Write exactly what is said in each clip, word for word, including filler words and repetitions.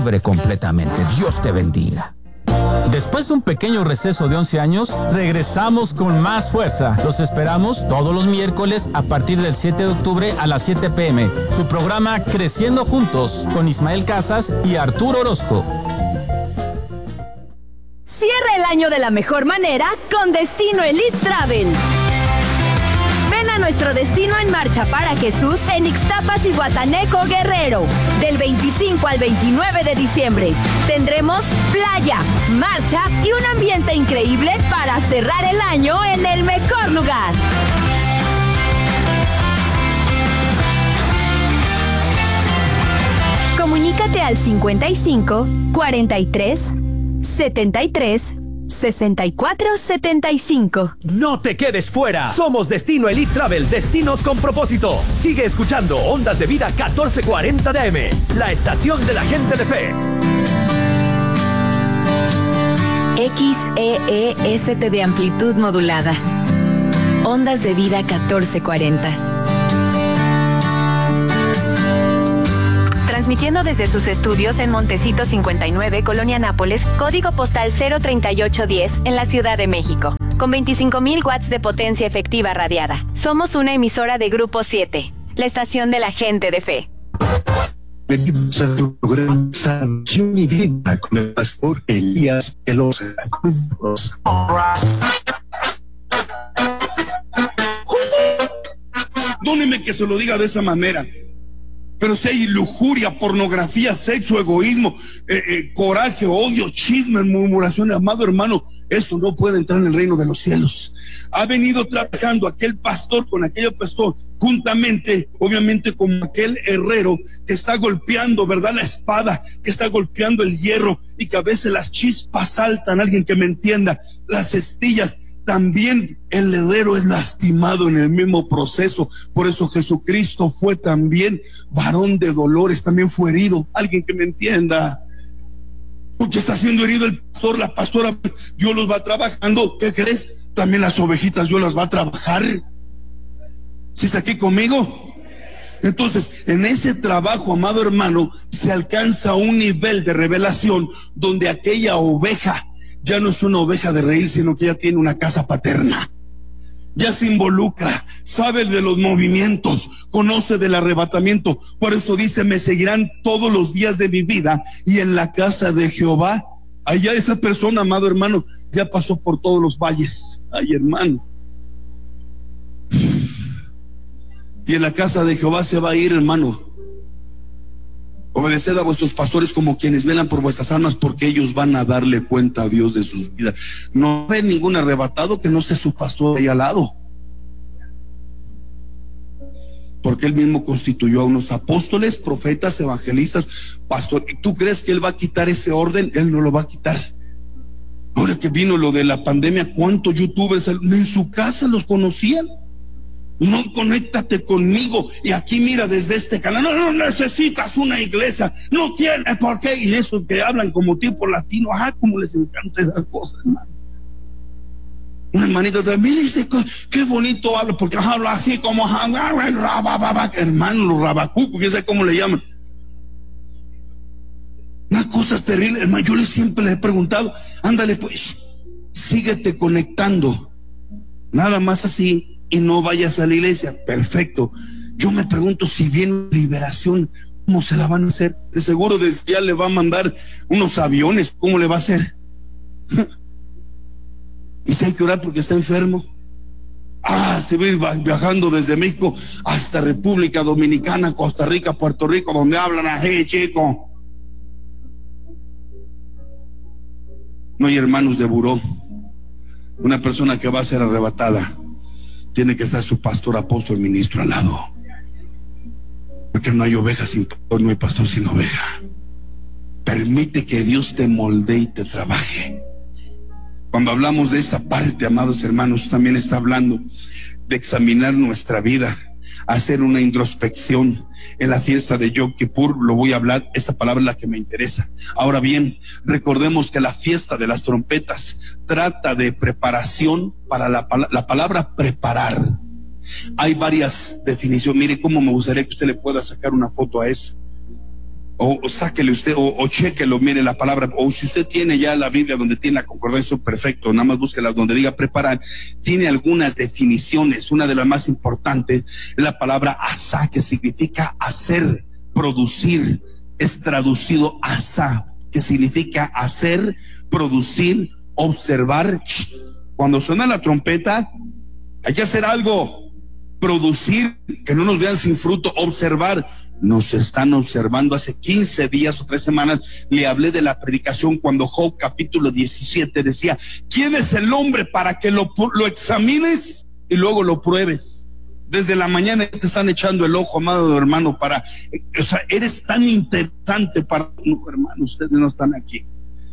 libre completamente. Dios te bendiga. Después de un pequeño receso de once años, regresamos con más fuerza. Los esperamos todos los miércoles a partir del siete de octubre a las siete pe eme. Su programa Creciendo Juntos con Ismael Casas y Arturo Orozco. Cierra el año de la mejor manera con Destino Elite Travel. Ven a nuestro Destino en Marcha para Jesús en Ixtapas y Guataneco, Guerrero. Del veinticinco al veintinueve de diciembre. Tendremos playa, marcha y un ambiente increíble para cerrar el año en el mejor lugar. Comunícate al cincuenta y cinco, cuarenta y tres, setenta y tres, sesenta y cuatro setenta y cinco. No te quedes fuera. Somos Destino Elite Travel, destinos con propósito. Sigue escuchando Ondas de Vida catorce cuarenta de A M, la estación de la gente de fe. X E E S T de amplitud modulada. Ondas de Vida catorce cuarenta. Transmitiendo desde sus estudios en Montecito cincuenta y nueve, Colonia Nápoles, código postal cero treinta y ocho diez, en la Ciudad de México. Con veinticinco mil watts de potencia efectiva radiada. Somos una emisora de Grupo siete, la estación de la gente de fe. Bienvenidos a tu programa Sanción y Vida con el pastor Elías Pelosa. Perdóneme que se lo diga de esa manera, pero si hay lujuria, pornografía, sexo, egoísmo, eh, eh, coraje, odio, chisme, murmuración, amado hermano, eso no puede entrar en el reino de los cielos. Ha venido trabajando aquel pastor con aquel pastor, juntamente, obviamente, con aquel herrero que está golpeando, ¿verdad?, la espada, que está golpeando el hierro, y que a veces las chispas saltan, alguien que me entienda, las estillas. También el herrero es lastimado en el mismo proceso. Por eso Jesucristo fue también varón de dolores, también fue herido. Alguien que me entienda. Porque está siendo herido el pastor, la pastora. Dios los va trabajando. ¿Qué crees? También las ovejitas Dios las va a trabajar. ¿Sí está aquí conmigo? Entonces, en ese trabajo, amado hermano, se alcanza un nivel de revelación donde aquella oveja ya no es una oveja de reír, sino que ya tiene una casa paterna. Ya se involucra, sabe de los movimientos, conoce del arrebatamiento. Por eso dice, me seguirán todos los días de mi vida, y en la casa de Jehová, allá esa persona, amado hermano, ya pasó por todos los valles. Ay, hermano. Y en la casa de Jehová se va a ir, hermano. Obedeced a vuestros pastores como quienes velan por vuestras almas, porque ellos van a darle cuenta a Dios de sus vidas. No ve ningún arrebatado que no esté su pastor ahí al lado, porque él mismo constituyó a unos apóstoles, profetas, evangelistas, pastores. ¿Y tú crees que él va a quitar ese orden? Él no lo va a quitar. Ahora que vino lo de la pandemia, ¿cuántos youtubers en su casa los conocían? No, conéctate conmigo, y aquí mira desde este canal. No, no necesitas una iglesia, no tienes por qué. Y eso que hablan como tipo latino, ajá, como les encanta esas cosas, hermano. Una hermanita también dice, qué bonito habla, porque habla así como, hermano, los rabacucos, que sé cómo le llaman. Unas cosas terribles, hermano. Yo les siempre les he preguntado, ándale pues, síguete conectando, nada más así, y no vayas a la iglesia. Perfecto. Yo me pregunto, si viene liberación, ¿cómo se la van a hacer? De seguro desde ya le va a mandar unos aviones. ¿Cómo le va a hacer? Y si hay que orar porque está enfermo, ah, se va a ir viajando desde México hasta República Dominicana, Costa Rica, Puerto Rico, donde hablan así, chico. No hay hermanos de buró. Una persona que va a ser arrebatada tiene que estar su pastor, apóstol, ministro al lado, porque no hay oveja sin pastor, no hay pastor sin oveja. Permite que Dios te moldee y te trabaje. Cuando hablamos de esta parte, amados hermanos, también está hablando de examinar nuestra vida, hacer una introspección. En la fiesta de Yom Kippur lo voy a hablar, esta palabra es la que me interesa. Ahora bien, recordemos que la fiesta de las trompetas trata de preparación para la, la palabra preparar. Hay varias definiciones. Mire cómo me gustaría que usted le pueda sacar una foto a eso. O, o sáquele usted, o, o chéquelo, mire la palabra, o si usted tiene ya la Biblia donde tiene la concordancia, perfecto, nada más búsquela donde diga preparar, tiene algunas definiciones. Una de las más importantes es la palabra asá, que significa hacer, producir, es traducido asá, que significa hacer, producir, observar. Cuando suena la trompeta, hay que hacer algo, producir, que no nos vean sin fruto, observar. Nos están observando. Hace quince días o tres semanas le hablé de la predicación cuando Job capítulo diecisiete decía: ¿quién es el hombre para que lo, lo examines y luego lo pruebes? Desde la mañana te están echando el ojo, amado hermano, para, o sea, eres tan interesante para, no, hermano, ustedes no están aquí.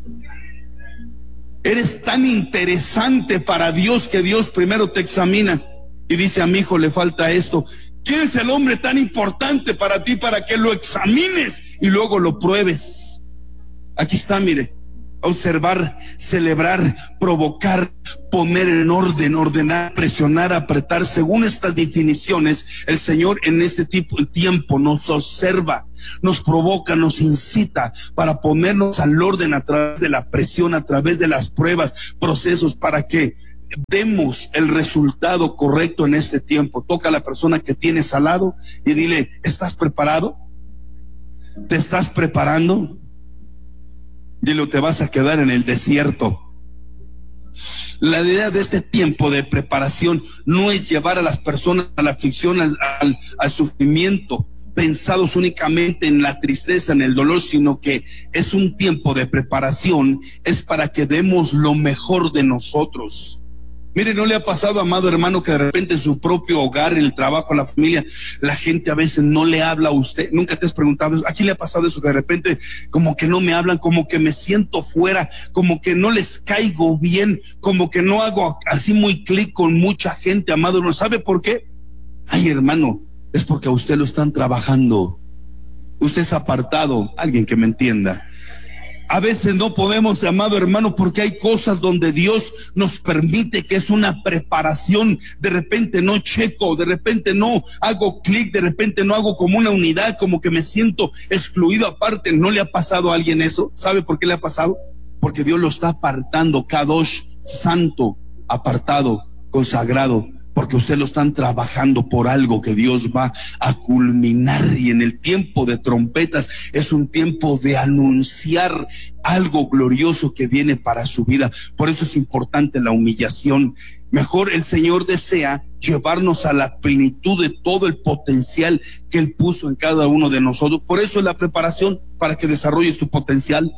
Eres tan interesante para Dios que Dios primero te examina y dice: a mi hijo le falta esto. ¿Quién es el hombre tan importante para ti para que lo examines y luego lo pruebes? Aquí está, mire: observar, celebrar, provocar, poner en orden, ordenar, presionar, apretar. Según estas definiciones, el Señor en este tipo de tiempo nos observa, nos provoca, nos incita para ponernos al orden a través de la presión, a través de las pruebas, procesos, para que demos el resultado correcto en este tiempo. Toca a la persona que tienes al lado y dile: ¿estás preparado? ¿Te estás preparando? Dile: te vas a quedar en el desierto. La idea de este tiempo de preparación no es llevar a las personas a la aflicción, al, al, al sufrimiento, pensados únicamente en la tristeza, en el dolor, sino que es un tiempo de preparación, es para que demos lo mejor de nosotros. Mire, ¿no le ha pasado, amado hermano, que de repente en su propio hogar, en el trabajo, en la familia, la gente a veces no le habla a usted? ¿Nunca te has preguntado eso? ¿A quién le ha pasado eso? Que de repente como que no me hablan, como que me siento fuera, como que no les caigo bien, como que no hago así muy clic con mucha gente, amado hermano. ¿Sabe por qué? Ay, hermano, es porque a usted lo están trabajando. Usted es apartado. Alguien que me entienda. A veces no podemos, amado hermano, porque hay cosas donde Dios nos permite que es una preparación. De repente no checo, de repente no hago clic, de repente no hago como una unidad, como que me siento excluido aparte. ¿No le ha pasado a alguien eso? ¿Sabe por qué le ha pasado? Porque Dios lo está apartando, Kadosh, santo, apartado, consagrado. Porque usted lo están trabajando por algo que Dios va a culminar. Y en el tiempo de trompetas es un tiempo de anunciar algo glorioso que viene para su vida. Por eso es importante la humillación. Mejor el Señor desea llevarnos a la plenitud de todo el potencial que Él puso en cada uno de nosotros. Por eso es la preparación, para que desarrolles tu potencial.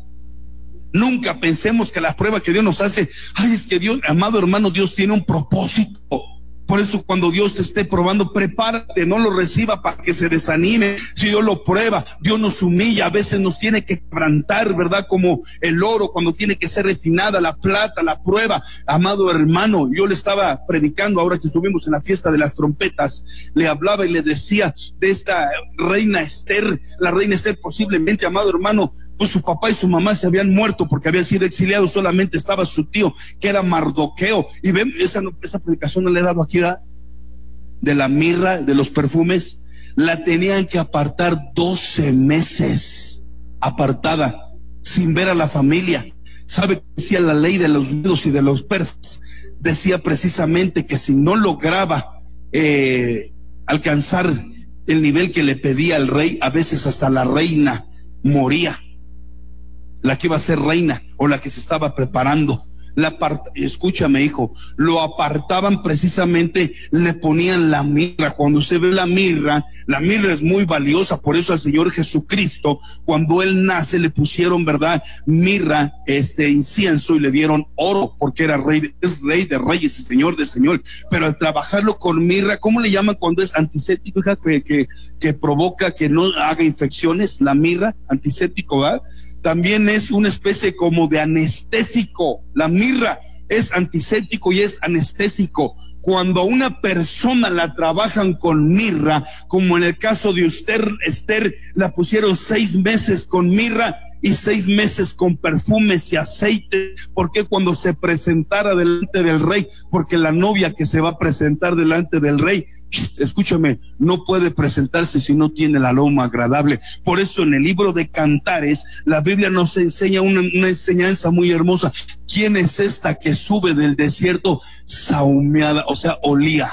Nunca pensemos que la prueba que Dios nos hace, ay, es que Dios, amado hermano, Dios tiene un propósito. Por eso cuando Dios te esté probando, prepárate, no lo reciba para que se desanime. Si Dios lo prueba, Dios nos humilla, a veces nos tiene que quebrantar, ¿verdad? Como el oro cuando tiene que ser refinada, la plata, la prueba. Amado hermano, yo le estaba predicando ahora que estuvimos en la fiesta de las trompetas, le hablaba y le decía de esta reina Esther. La reina Esther posiblemente, amado hermano, pues su papá y su mamá se habían muerto porque habían sido exiliados, solamente estaba su tío, que era Mardoqueo. Y ven, esa, esa predicación no le he dado aquí, ¿verdad? De la mirra, de los perfumes, la tenían que apartar doce meses, apartada, sin ver a la familia. ¿Sabe qué decía la ley de los medos y de los persas? Decía precisamente que si no lograba eh, alcanzar el nivel que le pedía el rey, a veces hasta la reina moría. La que iba a ser reina o la que se estaba preparando. La part... Escúchame, hijo, lo apartaban precisamente, le ponían la mirra. Cuando usted ve la mirra, la mirra es muy valiosa. Por eso al Señor Jesucristo, cuando Él nace, le pusieron, ¿verdad?, mirra, este incienso, y le dieron oro, porque era rey, es rey de reyes y señor de señor. Pero al trabajarlo con mirra, ¿cómo le llaman cuando es antiséptico, hija, que, que, que provoca que no haga infecciones? La mirra, antiséptico, ¿verdad? También es una especie como de anestésico. La mirra es antiséptico y es anestésico. Cuando a una persona la trabajan con mirra, como en el caso de Esther, Esther la pusieron seis meses con mirra, y seis meses con perfumes y aceite. Porque cuando se presentara delante del rey, porque la novia que se va a presentar delante del rey, escúchame, no puede presentarse si no tiene el aroma agradable. Por eso en el libro de Cantares, la Biblia nos enseña una, una enseñanza muy hermosa. ¿Quién es esta que sube del desierto sahumeada? O sea, olía.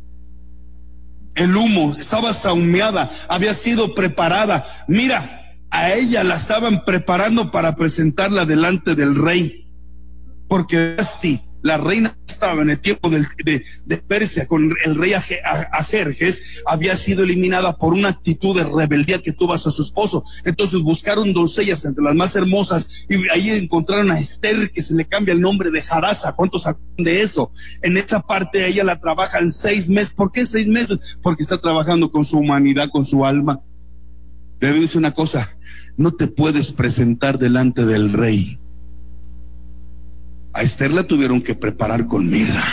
El humo, estaba sahumeada, había sido preparada. Mira, a ella la estaban preparando para presentarla delante del rey, porque Vasti, la reina, estaba en el tiempo de, de, de Persia con el rey Ajerjes, había sido eliminada por una actitud de rebeldía que tuvo hacia su esposo. Entonces buscaron doncellas entre las más hermosas y ahí encontraron a Esther, que se le cambia el nombre de Jarasa. ¿Cuántos saben de eso? En esa parte ella la trabajan seis meses. ¿Por qué seis meses? Porque está trabajando con su humanidad, con su alma. Le voy a decir una cosa, no te puedes presentar delante del rey. A Esther la tuvieron que preparar con mirra.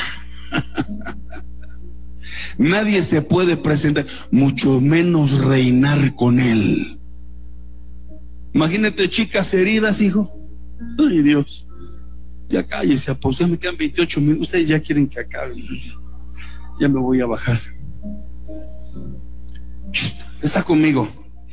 Nadie se puede presentar, mucho menos reinar con él. Imagínate chicas heridas, hijo. Ay, Dios. Ya cállese, apóstol, ya me quedan veintiocho minutos. Ustedes ya quieren que acabe. Ya me voy a bajar. Está conmigo.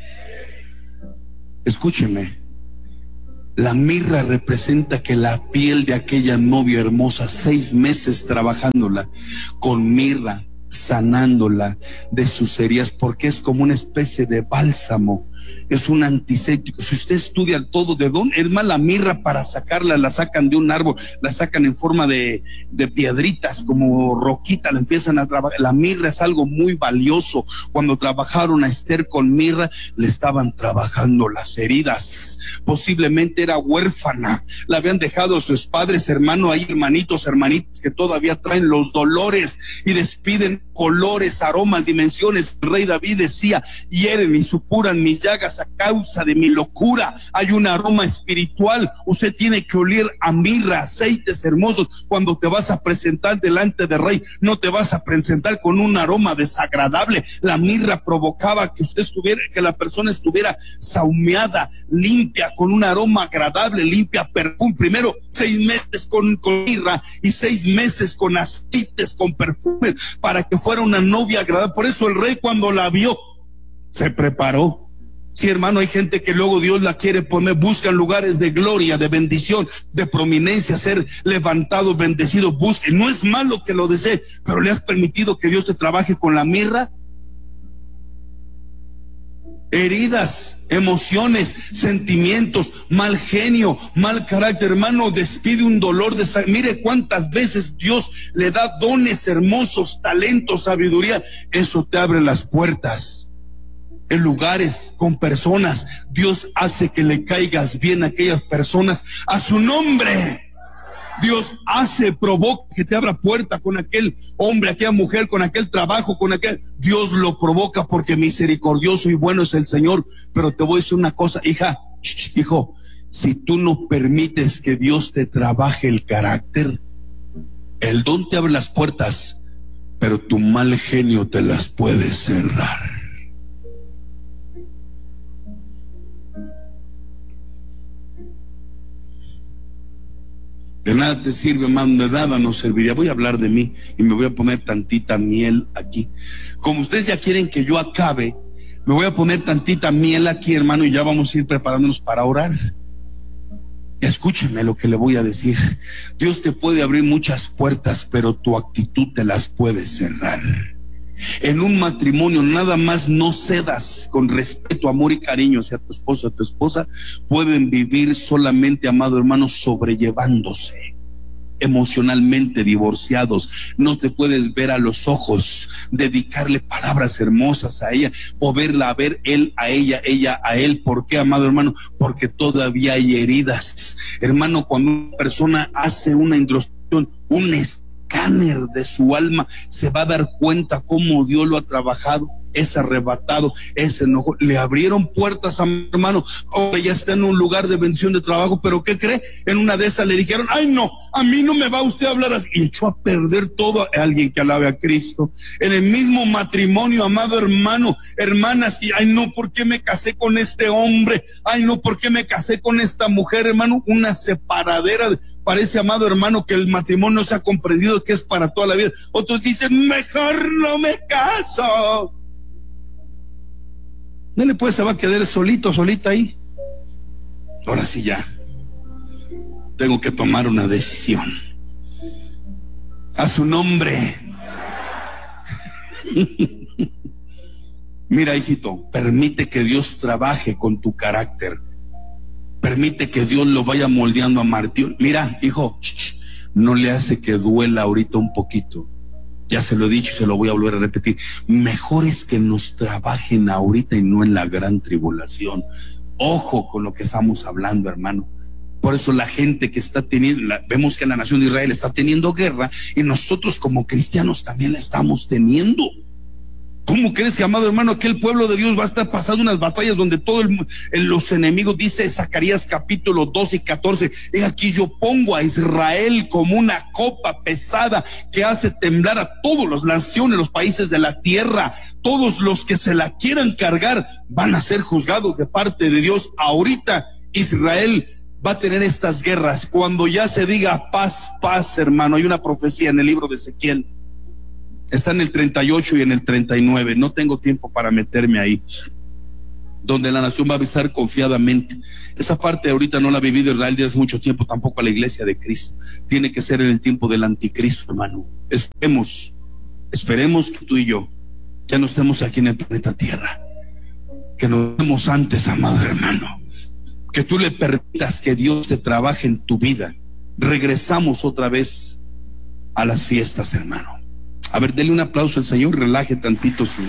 Escúcheme, la mirra representa que la piel de aquella novia hermosa, seis meses trabajándola con mirra, sanándola de sus heridas, porque es como una especie de bálsamo, es un antiséptico. Si usted estudia todo, ¿de dónde? Es más, la mirra para sacarla, la sacan de un árbol, la sacan en forma de, de piedritas, como roquita, la empiezan a trabajar. La mirra es algo muy valioso. Cuando trabajaron a Esther con mirra, le estaban trabajando las heridas. Posiblemente era huérfana, la habían dejado sus padres, hermano, hay hermanitos, hermanitas que todavía traen los dolores y despiden colores, aromas, dimensiones. El rey David decía: hieren y supuran mis llagas a causa de mi locura. Hay un aroma espiritual. Usted tiene que oler a mirra, aceites hermosos. Cuando te vas a presentar delante del rey, no te vas a presentar con un aroma desagradable. La mirra provocaba que usted estuviera, que la persona estuviera sahumeada, limpia, con un aroma agradable, limpia, perfume. Primero seis meses con, con mirra y seis meses con aceites, con perfumes, para que fuera una novia agradable. Por eso el rey, cuando la vio, se preparó. Sí, hermano, hay gente que luego Dios la quiere poner, buscan lugares de gloria, de bendición, de prominencia, ser levantado, bendecido. Busquen, no es malo que lo desee, pero le has permitido que Dios te trabaje con la mirra. Heridas, emociones, sentimientos, mal genio, mal carácter, hermano, despide un dolor de sangre. Mire cuántas veces Dios le da dones hermosos, talentos, sabiduría. Eso te abre las puertas. En lugares, con personas, Dios hace que le caigas bien a aquellas personas a su nombre. Dios hace, provoca que te abra puerta con aquel hombre, aquella mujer, con aquel trabajo, con aquel. Dios lo provoca porque misericordioso y bueno es el Señor. Pero te voy a decir una cosa, hija, hijo, si tú no permites que Dios te trabaje el carácter, el don te abre las puertas, pero tu mal genio te las puede cerrar. De nada te sirve, hermano, de nada nos serviría. Voy a hablar de mí y me voy a poner tantita miel aquí. Como ustedes ya quieren que yo acabe, me voy a poner tantita miel aquí, hermano, y ya vamos a ir preparándonos para orar. Escúcheme lo que le voy a decir. Dios te puede abrir muchas puertas, pero tu actitud te las puede cerrar. En un matrimonio nada más no cedas con respeto, amor y cariño hacia tu esposo o tu esposa. Pueden vivir solamente, amado hermano, sobrellevándose. Emocionalmente divorciados, no te puedes ver a los ojos, dedicarle palabras hermosas a ella, o verla a ver él a ella, ella a él. ¿Por qué, amado hermano? Porque todavía hay heridas. Hermano, cuando una persona hace una introspección, un escáner de su alma, se va a dar cuenta cómo Dios lo ha trabajado. es arrebatado, es enojo. Le abrieron puertas a mi hermano, ahora ya está en un lugar de bendición de trabajo, pero ¿qué cree? En una de esas le dijeron, ay no, a mí no me va usted a hablar así, y echó a perder todo a alguien que alabe a Cristo. En el mismo matrimonio, amado hermano, hermanas, y ay no, ¿por qué me casé con este hombre? Ay no, ¿por qué me casé con esta mujer, hermano? Una separadera, parece, amado hermano, que el matrimonio no se ha comprendido que es para toda la vida. Otros dicen, mejor no me caso. No le puede, se va a quedar solito, solita ahí. Ahora sí ya tengo que tomar una decisión. A su nombre. Mira, hijito, permite que Dios trabaje con tu carácter. Permite que Dios lo vaya moldeando a Martín. Mira, hijo, no le hace que duela ahorita un poquito. Ya se lo he dicho y se lo voy a volver a repetir. Mejor es que nos trabajen ahorita y no en la gran tribulación. Ojo con lo que estamos hablando, hermano. Por eso la gente que está teniendo, la, vemos que la nación de Israel está teniendo guerra y nosotros como cristianos también la estamos teniendo. ¿Cómo crees que, amado hermano, aquel pueblo de Dios va a estar pasando unas batallas donde todos los enemigos, dice Zacarías capítulo doce y catorce, he aquí yo pongo a Israel como una copa pesada que hace temblar a todas las naciones, los países de la tierra? Todos los que se la quieran cargar van a ser juzgados de parte de Dios. Ahorita Israel va a tener estas guerras. Cuando ya se diga paz, paz, hermano, hay una profecía en el libro de Ezequiel. Está en el treinta y ocho y en el treinta y nueve. No tengo tiempo para meterme ahí. Donde la nación va a avisar confiadamente. Esa parte ahorita no la ha vivido Israel desde hace mucho tiempo, tampoco a la iglesia de Cristo. Tiene que ser en el tiempo del anticristo, hermano. Esperemos, esperemos que tú y yo ya no estemos aquí en el planeta Tierra. Que nos vemos antes, amado hermano. Que tú le permitas que Dios te trabaje en tu vida. Regresamos otra vez a las fiestas, hermano. A ver, dele un aplauso al Señor, relaje tantito su...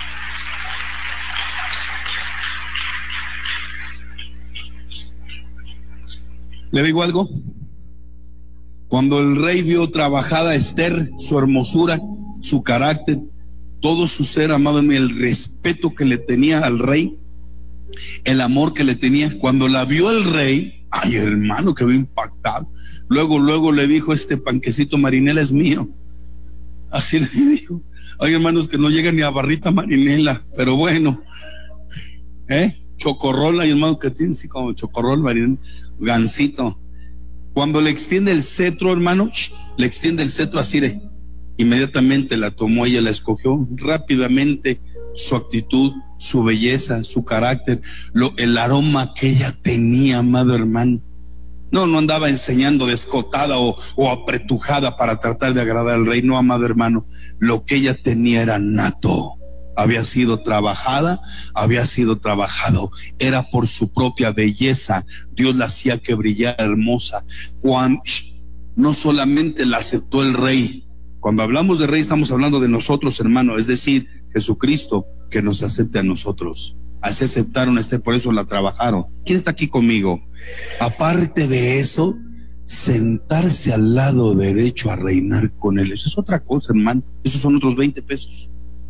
¿Le digo algo? Cuando el rey vio trabajada a Esther, su hermosura, su carácter, todo su ser, amado, el respeto que le tenía al rey, el amor que le tenía, cuando la vio el rey, ay hermano, quedó impactado. Luego, luego le dijo, este panquecito marinela es mío. Así le dijo. Hay hermanos que no llegan ni a barrita marinela, pero bueno, ¿eh? Chocorrol, hay hermanos que tienen así como chocorrol, marinela, gansito. Cuando le extiende el cetro, hermano, shh, le extiende el cetro así, de, inmediatamente la tomó, ella la escogió rápidamente, su actitud, su belleza, su carácter, lo, el aroma que ella tenía, amado hermano. No, no andaba enseñando descotada o, o apretujada para tratar de agradar al rey. No, amado hermano, lo que ella tenía era nato. Había sido trabajada, había sido trabajado. Era por su propia belleza. Dios la hacía que brillara hermosa. Cuando, no solamente la aceptó el rey. Cuando hablamos de rey estamos hablando de nosotros, hermano. Es decir, Jesucristo que nos acepte a nosotros. Así aceptaron a Esther, por eso la trabajaron. ¿Quién está aquí conmigo? Aparte de eso, sentarse al lado derecho a reinar con él, eso es otra cosa, hermano. Esos son otros veinte pesos.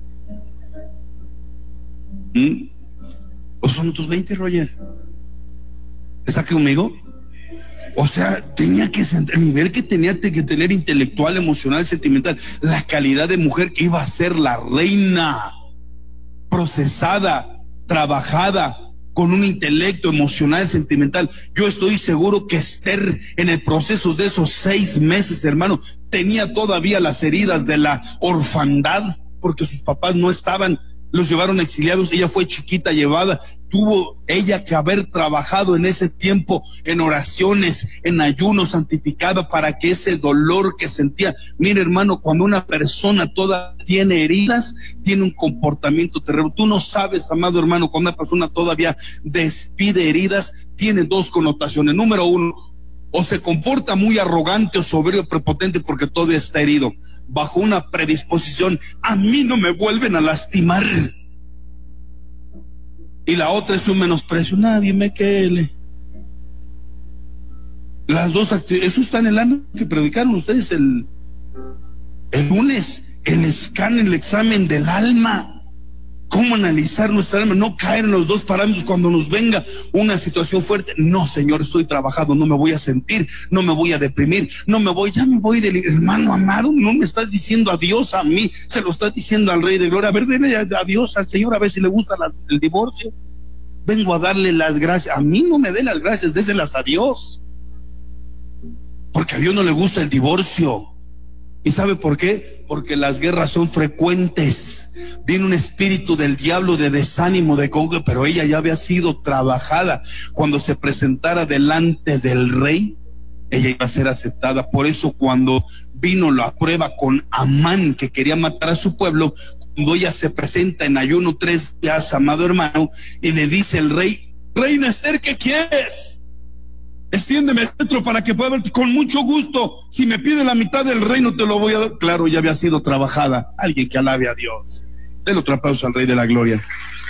¿Mm? ¿O son otros veinte, Roger? ¿Está aquí conmigo? O sea, tenía que sentar, el nivel que tenía que tener intelectual, emocional, sentimental, la calidad de mujer que iba a ser la reina, procesada, trabajada, con un intelecto emocional, sentimental. Yo estoy seguro que Esther, en el proceso de esos seis meses, hermano, tenía todavía las heridas de la orfandad, porque sus papás no estaban, los llevaron exiliados. Ella fue chiquita, llevada. Tuvo ella que haber trabajado en ese tiempo en oraciones, en ayuno, santificada, para que ese dolor que sentía. Mire, hermano, cuando una persona toda tiene heridas, tiene un comportamiento terrible. Tú no sabes, amado hermano, cuando una persona todavía despide heridas, tiene dos connotaciones. Número uno, o se comporta muy arrogante o soberbio, prepotente, porque todavía está herido, bajo una predisposición, a mí no me vuelven a lastimar. Y la otra es un menosprecio, nadie me quele. Las dos actividades, eso está en el año que predicaron ustedes el, el lunes, el escáner, el examen del alma. cómo analizar nuestra alma, no caer en los dos parámetros cuando nos venga una situación fuerte. No, Señor, estoy trabajado, no me voy a sentir, no me voy a deprimir, no me voy, ya me voy del hermano amado. No me estás diciendo adiós a mí, se lo estás diciendo al Rey de Gloria. A ver, dile adiós al Señor, a ver si le gusta la, el divorcio. Vengo a darle las gracias. A mí no me dé las gracias, déselas a Dios, porque a Dios no le gusta el divorcio. ¿Y sabe por qué? Porque las guerras son frecuentes. Viene un espíritu del diablo de desánimo, de congo, pero ella ya había sido trabajada. Cuando se presentara delante del rey, ella iba a ser aceptada. Por eso cuando vino la prueba con Amán, que quería matar a su pueblo, cuando ella se presenta en ayuno tres días, amado hermano, y le dice el rey: Reina Esther, ¿qué quieres? Extiéndeme el cetro para que pueda verte. Con mucho gusto. Si me pide la mitad del reino, te lo voy a dar. Claro, ya había sido trabajada. Alguien que alabe a Dios. Denle otro aplauso al Rey de la Gloria.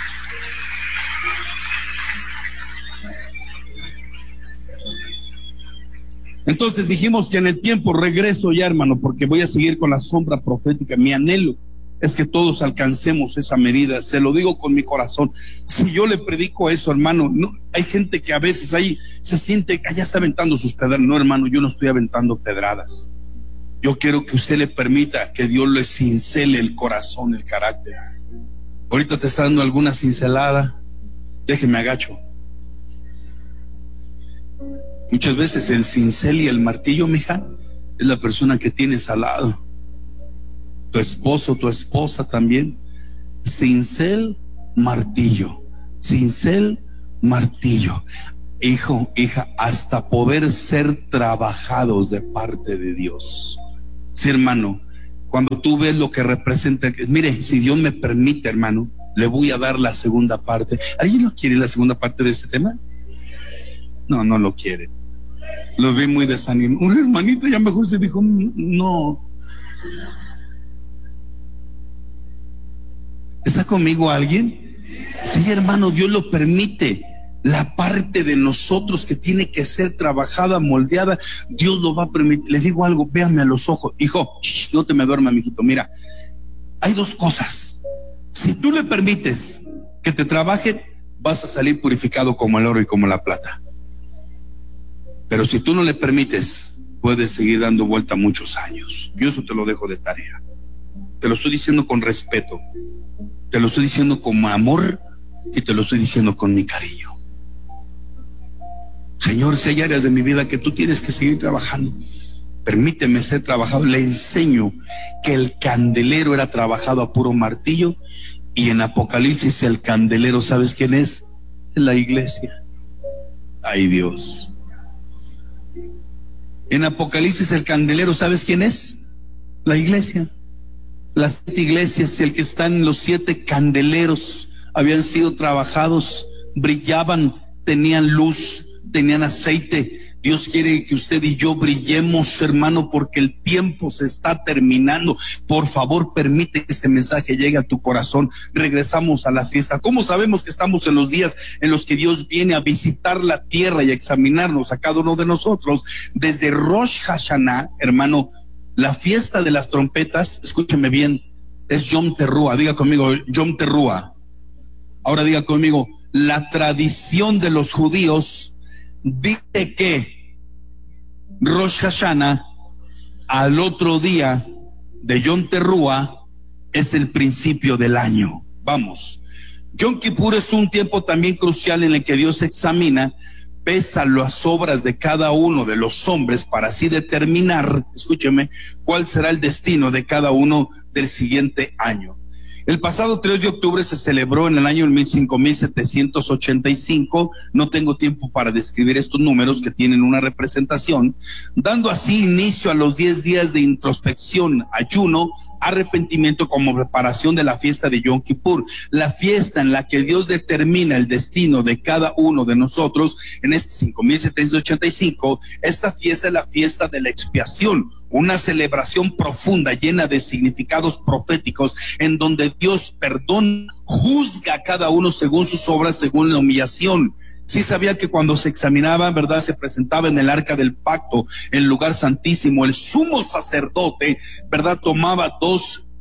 Entonces dijimos que en el tiempo regreso ya, hermano, porque voy a seguir con la sombra profética. Mi anhelo es que todos alcancemos esa medida. Se lo digo con mi corazón. Si yo le predico esto, hermano, no, hay gente que a veces ahí se siente que allá está aventando sus pedradas. No, hermano, yo no estoy aventando pedradas. Yo quiero que usted le permita que Dios le cincele el corazón, el carácter. Ahorita te está dando alguna cincelada. Déjeme agacho. Muchas veces el cincel y el martillo, mija, es la persona que tienes al lado. Tu esposo, tu esposa también. Cincel, martillo. Cincel, martillo. Hijo, hija, hasta poder ser trabajados de parte de Dios. Sí, hermano, cuando tú ves lo que representa, mire, si Dios me permite, hermano, le voy a dar la segunda parte. ¿Alguien no quiere la segunda parte de este tema? No, no lo quiere. Lo vi muy desanimado. Una hermanita ya mejor se dijo, no. ¿Está conmigo alguien? Sí, hermano, Dios lo permite. La parte de nosotros que tiene que ser trabajada, moldeada, Dios lo va a permitir. Les digo algo, véanme a los ojos. Hijo, shh, no te me duermas, mijito. Mira, hay dos cosas. Si tú le permites que te trabaje, vas a salir purificado como el oro y como la plata. Pero si tú no le permites, puedes seguir dando vuelta muchos años. Yo eso te lo dejo de tarea. Te lo estoy diciendo con respeto. Te lo estoy diciendo con amor y te lo estoy diciendo con mi cariño. Señor, si hay áreas de mi vida que tú tienes que seguir trabajando, permíteme ser trabajado. Le enseño que el candelero era trabajado a puro martillo, y en Apocalipsis el candelero, ¿sabes quién es? La iglesia. Ay, Dios. En Apocalipsis el candelero, ¿sabes quién es? La iglesia. Las siete iglesias, el que están en los siete candeleros habían sido trabajados, brillaban, tenían luz, tenían aceite. Dios quiere que usted y yo brillemos, hermano, porque el tiempo se está terminando. Por favor, permite que este mensaje llegue a tu corazón. Regresamos a la fiesta. ¿Cómo sabemos que estamos en los días en los que Dios viene a visitar la tierra y a examinarnos a cada uno de nosotros? Desde Rosh Hashanah, hermano, la fiesta de las trompetas, escúcheme bien, es Yom Teruah. Diga conmigo, Yom Teruah. Ahora diga conmigo, la tradición de los judíos dice que Rosh Hashanah, al otro día de Yom Teruah, es el principio del año. Vamos, Yom Kippur es un tiempo también crucial en el que Dios examina, pesa las obras de cada uno de los hombres para así determinar, escúcheme, cuál será el destino de cada uno del siguiente año. El pasado tres de octubre se celebró en el año cinco mil setecientos ochenta y cinco, no tengo tiempo para describir estos números que tienen una representación, dando así inicio a los diez días de introspección, ayuno, arrepentimiento como preparación de la fiesta de Yom Kippur, la fiesta en la que Dios determina el destino de cada uno de nosotros. En este cinco mil setecientos ochenta y cinco, esta fiesta es la fiesta de la expiación, una celebración profunda llena de significados proféticos en donde Dios perdona, juzga a cada uno según sus obras, según la humillación. Sí sabía que cuando se examinaba, verdad, se presentaba en el arca del pacto, el lugar santísimo, el sumo sacerdote, verdad, tomaba dos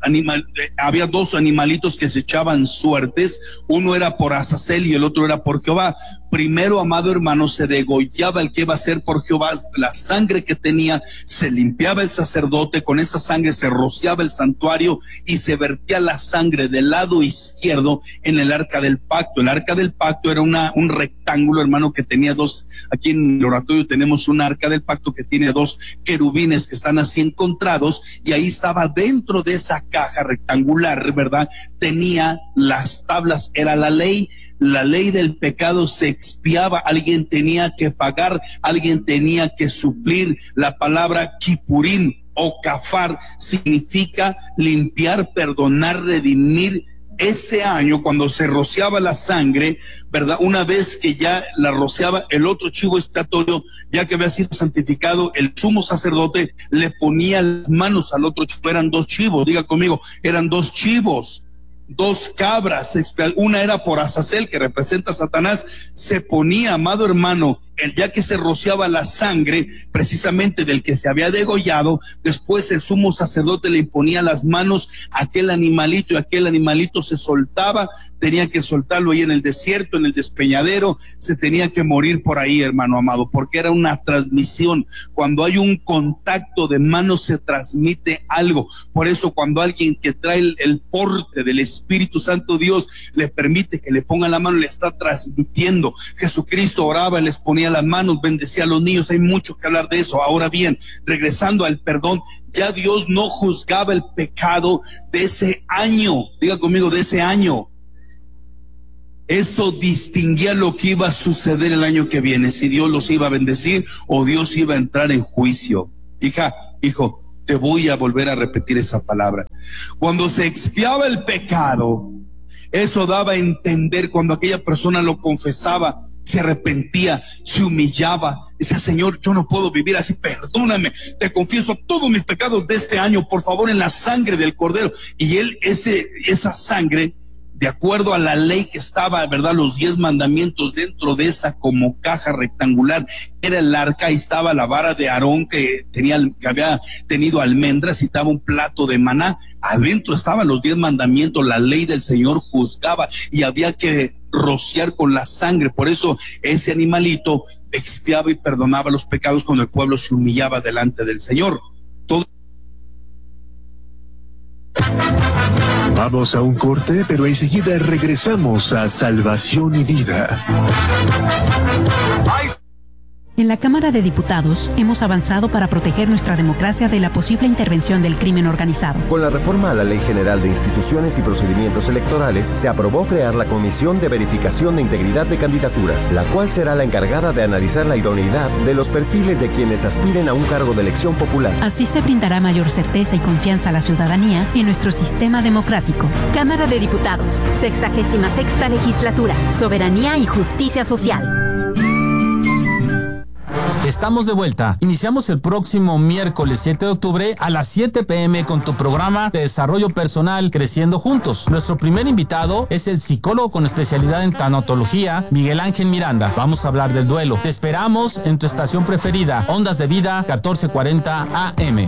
animal, eh, había dos animalitos que se echaban suertes, uno era por Azazel y el otro era por Jehová. Primero, amado hermano, se degollaba el que iba a ser por Jehová, la sangre que tenía, se limpiaba el sacerdote, con esa sangre se rociaba el santuario y se vertía la sangre del lado izquierdo en el arca del pacto. El arca del pacto era una, un rectángulo, hermano, que tenía dos, aquí en el oratorio tenemos un arca del pacto que tiene dos querubines que están así encontrados, y ahí estaba dentro de esa caja rectangular, ¿verdad? Tenía las tablas, era la ley. La ley del pecado se expiaba, alguien tenía que pagar, alguien tenía que suplir. La palabra kipurim o kafar significa limpiar, perdonar, redimir. Ese año, cuando se rociaba la sangre, ¿verdad? Una vez que ya la rociaba, el otro chivo expiatorio, ya que había sido santificado, el sumo sacerdote le ponía las manos al otro chivo. Eran dos chivos, diga conmigo, eran dos chivos. Dos cabras, una era por Azazel, que representa a Satanás. Se ponía, amado hermano, el ya que se rociaba la sangre precisamente del que se había degollado, después el sumo sacerdote le imponía las manos a aquel animalito, y aquel animalito se soltaba, tenía que soltarlo ahí en el desierto, en el despeñadero, se tenía que morir por ahí, hermano amado, porque era una transmisión. Cuando hay un contacto de manos se transmite algo. Por eso cuando alguien que trae el, el porte del Espíritu Santo, Dios le permite que le ponga la mano, le está transmitiendo. Jesucristo oraba, les ponía las manos, bendecía a los niños. Hay mucho que hablar de eso. Ahora bien, regresando al perdón, ya Dios no juzgaba el pecado de ese año. Diga conmigo, de ese año. Eso distinguía lo que iba a suceder el año que viene, si Dios los iba a bendecir o Dios iba a entrar en juicio. Hija, hijo, te voy a volver a repetir esa palabra. Cuando se expiaba el pecado, eso daba a entender, cuando aquella persona lo confesaba, se arrepentía, se humillaba, decía: Señor, yo no puedo vivir así, perdóname, te confieso todos mis pecados de este año, por favor, en la sangre del Cordero. Y él, ese, esa sangre, de acuerdo a la ley que estaba, ¿verdad?, los diez mandamientos dentro de esa como caja rectangular, era el arca, y estaba la vara de Aarón que tenía, que había tenido almendras, y estaba un plato de maná, adentro estaban los diez mandamientos, la ley del Señor juzgaba, y había que rociar con la sangre. Por eso ese animalito expiaba y perdonaba los pecados cuando el pueblo se humillaba delante del Señor. Todo Vamos a un corte, pero enseguida regresamos a Salvación y Vida. En la Cámara de Diputados hemos avanzado para proteger nuestra democracia de la posible intervención del crimen organizado. Con la reforma a la Ley General de Instituciones y Procedimientos Electorales, se aprobó crear la Comisión de Verificación de Integridad de Candidaturas, la cual será la encargada de analizar la idoneidad de los perfiles de quienes aspiren a un cargo de elección popular. Así se brindará mayor certeza y confianza a la ciudadanía en nuestro sistema democrático. Cámara de Diputados, sexagésima sexta legislatura, soberanía y justicia social. Estamos de vuelta. Iniciamos el próximo miércoles siete de octubre a las siete pe eme con tu programa de desarrollo personal Creciendo Juntos. Nuestro primer invitado es el psicólogo con especialidad en tanatología, Miguel Ángel Miranda. Vamos a hablar del duelo. Te esperamos en tu estación preferida, Ondas de Vida catorce cuarenta A M.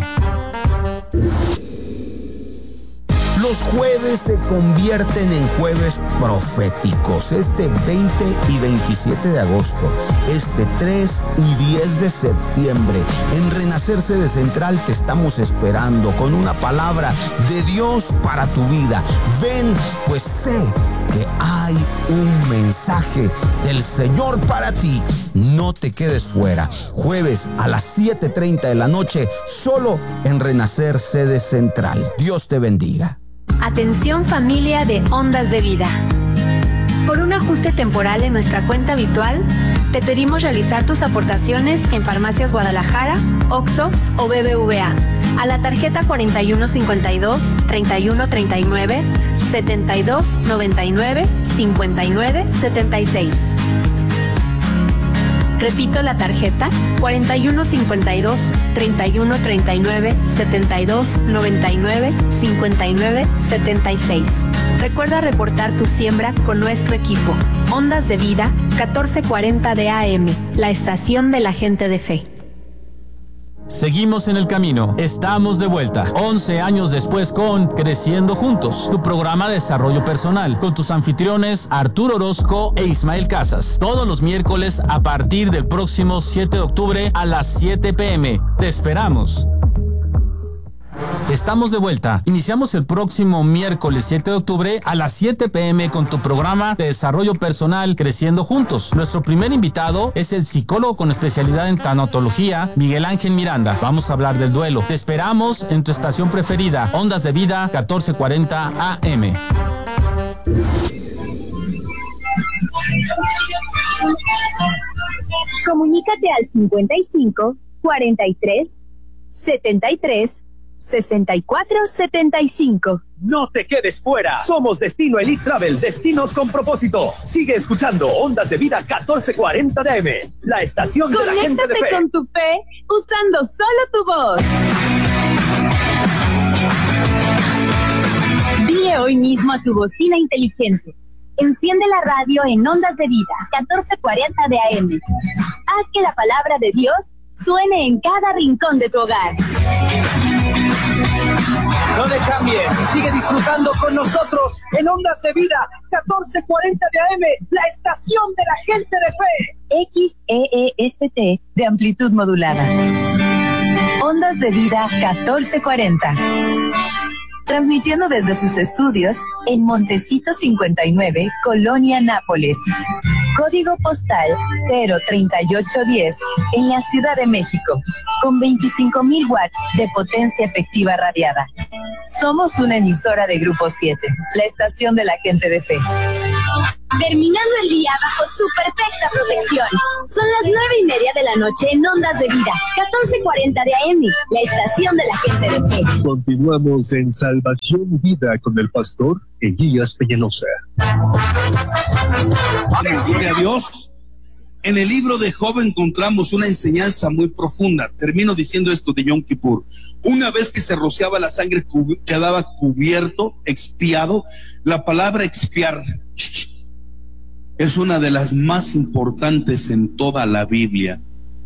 Los jueves se convierten en jueves proféticos. Este veinte y veintisiete de agosto, este tres y diez de septiembre, en Renacer Sede Central te estamos esperando con una palabra de Dios para tu vida. Ven, pues sé que hay un mensaje del Señor para ti. No te quedes fuera. Jueves a las siete treinta de la noche, solo en Renacer Sede Central. Dios te bendiga. Atención familia de Ondas de Vida. Por un ajuste temporal en nuestra cuenta habitual, te pedimos realizar tus aportaciones en Farmacias Guadalajara, Oxxo o B B V A a la tarjeta cuarenta y uno cincuenta y dos, treinta y uno treinta y nueve, setenta y dos noventa y nueve, cincuenta y nueve setenta y seis. Repito la tarjeta cuarenta y uno cincuenta y dos, treinta y uno treinta y nueve, setenta y dos noventa y nueve, cincuenta y nueve setenta y seis. Recuerda reportar tu siembra con nuestro equipo. Ondas de Vida catorce cuarenta de A M, la estación de la gente de fe. Seguimos en el camino, estamos de vuelta, once años después con Creciendo Juntos, tu programa de desarrollo personal, con tus anfitriones Arturo Orozco e Ismael Casas, todos los miércoles a partir del próximo siete de octubre a las siete pe eme. Te esperamos. Estamos de vuelta. Iniciamos el próximo miércoles siete de octubre a las siete pe eme con tu programa de desarrollo personal Creciendo Juntos. Nuestro primer invitado es el psicólogo con especialidad en tanatología, Miguel Ángel Miranda. Vamos a hablar del duelo. Te esperamos en tu estación preferida, Ondas de Vida catorce cuarenta A M. Comunícate al cincuenta y cinco, cuarenta y tres, setenta y tres, sesenta y cuatro setenta y cinco. No te quedes fuera. Somos Destino Elite Travel, destinos con propósito. Sigue escuchando Ondas de Vida catorce cuarenta de A M, la estación de la gente de fe. Conéctate con tu fe usando solo tu voz. Dile hoy mismo a tu bocina inteligente: enciende la radio en Ondas de Vida catorce cuarenta de A M. Haz que la palabra de Dios suene en cada rincón de tu hogar. No le cambies, sigue disfrutando con nosotros en Ondas de Vida catorce cuarenta de A M, la estación de la gente de fe. X E E S T de amplitud modulada. Ondas de Vida catorce cuarenta. Transmitiendo desde sus estudios en Montecito cincuenta y nueve, Colonia Nápoles. Código postal cero treinta y ocho diez en la Ciudad de México, con veinticinco mil watts de potencia efectiva radiada. Somos una emisora de Grupo siete, la estación de la gente de fe. Terminando el día bajo su perfecta protección. Son las nueve y media de la noche en Ondas de Vida, catorce cuarenta de A M, la estación de la gente de fe. Continuamos en Salvación y Vida con el pastor Elías Peñalosa. Gloria a Dios. En el libro de Job encontramos una enseñanza muy profunda. Termino diciendo esto de Yom Kippur. Una vez que se rociaba la sangre, quedaba cubierto, expiado. La palabra expiar es una de las más importantes en toda la Biblia.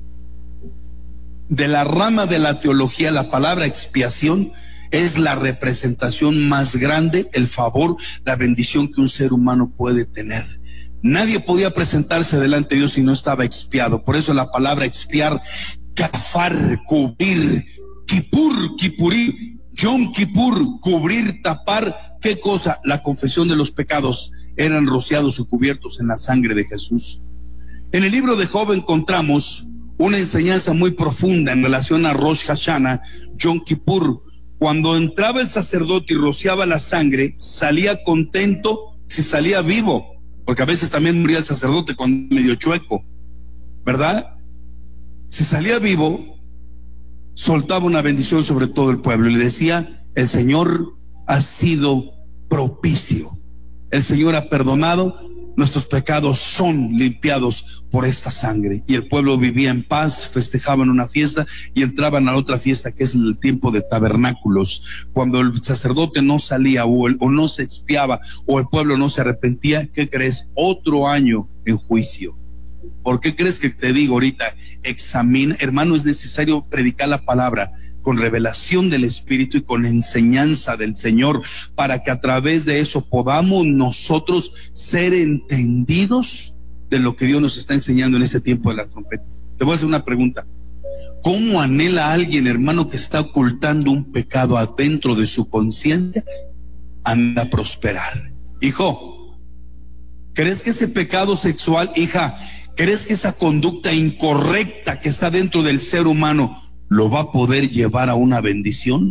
De la rama de la teología, la palabra expiación es la representación más grande, el favor, la bendición que un ser humano puede tener. Nadie podía presentarse delante de Dios si no estaba expiado. Por eso la palabra expiar, kafar, cubrir, kipur, kipurí, Yom Kippur, cubrir, tapar. ¿Qué cosa? La confesión de los pecados. Eran rociados o cubiertos en la sangre de Jesús. En el libro de Job encontramos una enseñanza muy profunda en relación a Rosh Hashanah, Yom Kippur. Cuando entraba el sacerdote y rociaba la sangre, salía contento si salía vivo, porque a veces también moría el sacerdote cuando medio chueco, ¿verdad? Si salía vivo, soltaba una bendición sobre todo el pueblo y le decía: el Señor ha sido propicio, el Señor ha perdonado, nuestros pecados son limpiados por esta sangre. Y el pueblo vivía en paz, festejaban una fiesta y entraban a otra fiesta, que es el tiempo de tabernáculos. Cuando el sacerdote no salía o, el, o no se expiaba o el pueblo no se arrepentía, ¿qué crees? Otro año en juicio. ¿Por qué crees que te digo ahorita? Examina, hermano, es necesario predicar la palabra con revelación del Espíritu y con enseñanza del Señor, para que a través de eso podamos nosotros ser entendidos de lo que Dios nos está enseñando en este tiempo de las trompetas. Te voy a hacer una pregunta: ¿cómo anhela alguien, hermano, que está ocultando un pecado adentro de su conciencia, anda prosperar? Hijo, ¿crees que ese pecado sexual, hija, crees que esa conducta incorrecta que está dentro del ser humano lo va a poder llevar a una bendición?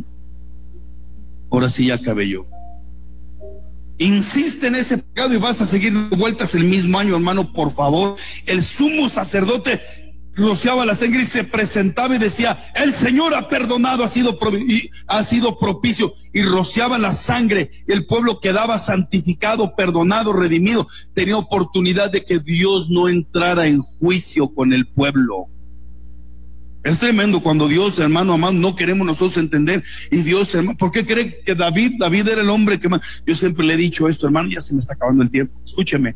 Ahora sí ya acabé yo. Insiste en ese pecado y vas a seguir vueltas el mismo año, hermano, por favor. El sumo sacerdote rociaba la sangre y se presentaba y decía: el Señor ha perdonado, ha sido, y ha sido propicio, y rociaba la sangre, y el pueblo quedaba santificado, perdonado, redimido. Tenía oportunidad de que Dios no entrara en juicio con el pueblo. Es tremendo cuando Dios, hermano amado, no queremos nosotros entender. Y Dios, hermano, ¿por qué cree que David, David era el hombre que más? Yo siempre le he dicho esto, hermano, ya se me está acabando el tiempo, escúcheme.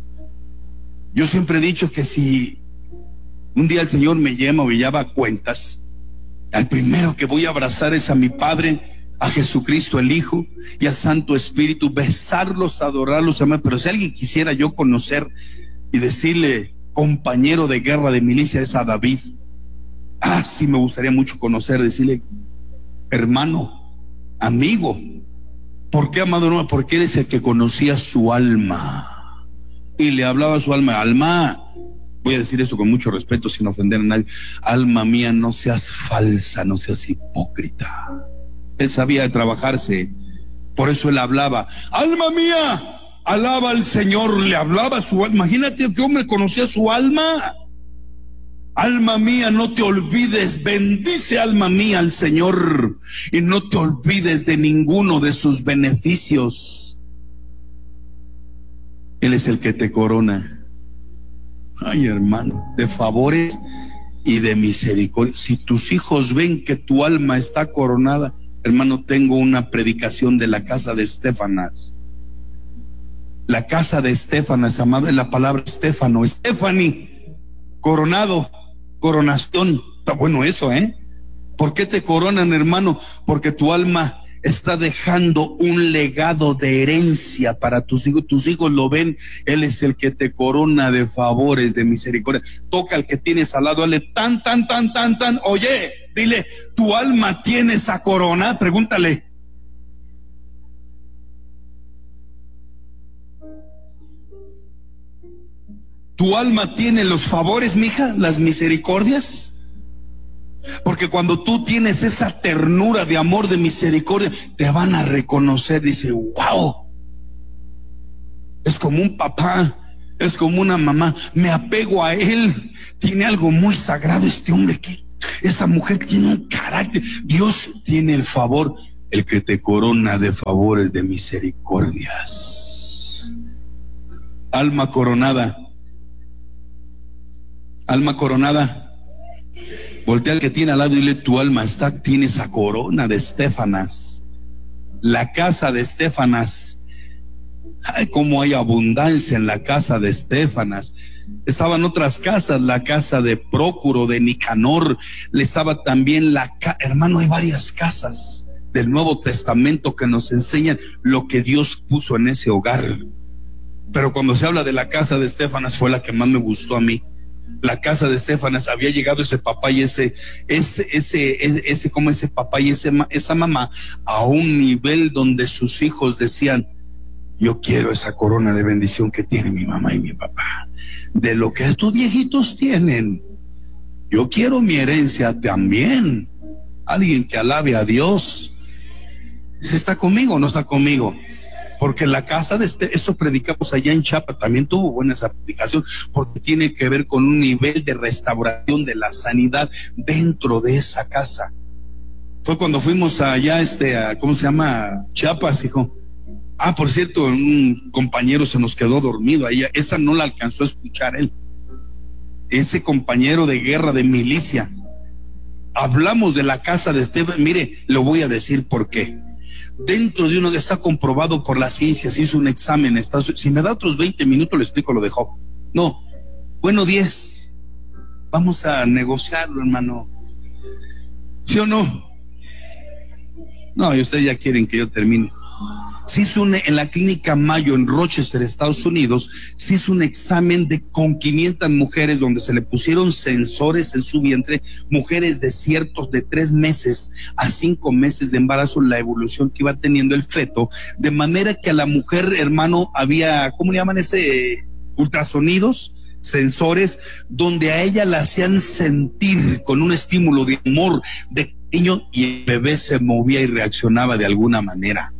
Yo siempre he dicho que si un día el Señor me llama o me llama a cuentas, Al primero que voy a abrazar es a mi Padre, a Jesucristo el Hijo y al Santo Espíritu, besarlos, adorarlos, amar. Pero si alguien quisiera yo conocer y decirle compañero de guerra, de milicia, es a David. Ah, sí, me gustaría mucho conocer, decirle hermano, amigo. ¿Por qué, amado hermano? Porque eres el que conocía su alma y le hablaba a su alma. Alma, voy a decir esto con mucho respeto, sin ofender a nadie, alma mía, no seas falsa, no seas hipócrita. Él sabía de trabajarse, por eso él hablaba. Alma mía, alaba al Señor, le hablaba a su alma. Imagínate que hombre conocía su alma. Alma mía, no te olvides, bendice alma mía al Señor y no te olvides de ninguno de sus beneficios. Él es el que te corona. Ay, hermano, de favores y de misericordia. Si tus hijos ven que tu alma está coronada, hermano, tengo una predicación de la casa de Estefanas. La casa de Estefanas, amado, es la palabra Estéfano, Stephanie, coronado, coronación. Está bueno eso, ¿eh? ¿Por qué te coronan, hermano? Porque tu alma está dejando un legado de herencia para tus hijos. Tus hijos lo ven, Él es el que te corona de favores, de misericordia. Toca al que tienes al lado, dale tan, tan, tan, tan, tan. Oye, dile, ¿tu alma tiene esa corona? Pregúntale. ¿Tu alma tiene los favores, mija, las misericordias? Porque cuando tú tienes esa ternura de amor, de misericordia, te van a reconocer. Dice, wow, es como un papá, es como una mamá, me apego a él, tiene algo muy sagrado este hombre, que esa mujer tiene un carácter. Dios tiene el favor, el que te corona de favores, de misericordias. Alma coronada, alma coronada. Voltea al que tiene al lado y dile, tu alma está, tiene esa corona de Estefanas. La casa de Estefanas. Ay, cómo hay abundancia en la casa de Estefanas. Estaban otras casas, la casa de Prócuro, de Nicanor. Le estaba también la casa, hermano, hay varias casas del Nuevo Testamento que nos enseñan lo que Dios puso en ese hogar. Pero cuando se habla de la casa de Estefanas, fue la que más me gustó a mí. La casa de Estefanas, había llegado ese papá y ese, ese, ese, ese, ese como ese papá y ese, esa mamá a un nivel donde sus hijos decían, yo quiero esa corona de bendición que tiene mi mamá y mi papá, de lo que estos viejitos tienen. Yo quiero mi herencia también. Alguien que alabe a Dios. ¿Se está conmigo o no está conmigo? Porque la casa de este, eso predicamos allá en Chiapas, también tuvo buena esa predicación, porque tiene que ver con un nivel de restauración de la sanidad dentro de esa casa. Fue cuando fuimos allá, este, a, ¿cómo se llama? Chiapas, hijo. Ah, por cierto, un compañero se nos quedó dormido ahí, esa no la alcanzó a escuchar él. Ese compañero de guerra, de milicia. Hablamos de la casa de Esteban, mire, lo voy a decir por qué. Dentro de uno que está comprobado por la ciencia, se hizo un examen. Está, si me da otros veinte minutos, le explico lo de Job. No, bueno, diez. Vamos a negociarlo, hermano. ¿Sí o no? No, y ustedes ya quieren que yo termine. Se hizo un, en la clínica Mayo en Rochester, Estados Unidos, se hizo un examen de con quinientas mujeres donde se le pusieron sensores en su vientre, mujeres de ciertos de tres meses a cinco meses de embarazo, la evolución que iba teniendo el feto, de manera que a la mujer, hermano, había, ¿cómo le llaman ese? Ultrasonidos, sensores, donde a ella la hacían sentir con un estímulo de amor, de cariño, y el bebé se movía y reaccionaba de alguna manera.